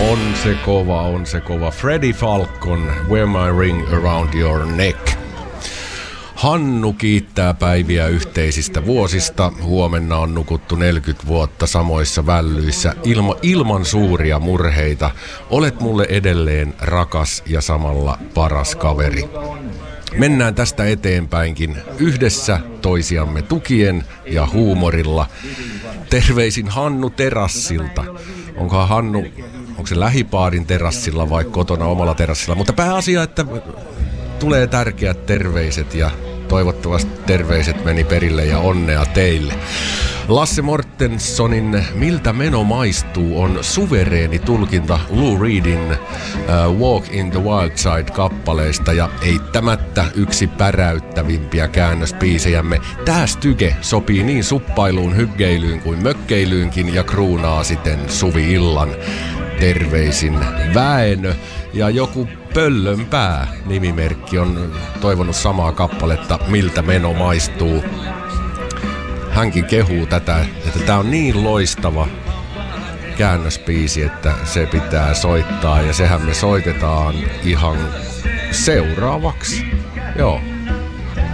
On se kova. Freddie Falcon, Wear My Ring Around Your Neck. Hannu kiittää päiviä yhteisistä vuosista. Huomenna on nukuttu 40 vuotta samoissa vällyissä ilman suuria murheita. Olet mulle edelleen rakas ja samalla paras kaveri. Mennään tästä eteenpäinkin yhdessä toisiamme tukien ja huumorilla. Terveisin Hannu terassilta. Onkohan Hannu, onko se lähipaarin terassilla vai kotona omalla terassilla? Mutta pääasia, että tulee tärkeät terveiset ja toivottavasti terveiset meni perille ja onnea teille. Lasse Mortensonin Miltä meno maistuu on suvereeni tulkinta Lou Reedin Walk in the Wild Side-kappaleista ja eittämättä yksi päräyttävimpiä käännösbiisejämme. Tää styke sopii niin suppailuun, hyggeilyyn kuin mökkeilyynkin ja kruunaa siten Suvi-illan. Terveisin Väinö ja joku Pöllönpää nimimerkki on toivonut samaa kappaletta Miltä meno maistuu. Hänkin kehuu tätä, että tää on niin loistava käännösbiisi, että se pitää soittaa ja sehän me soitetaan ihan seuraavaksi. Joo.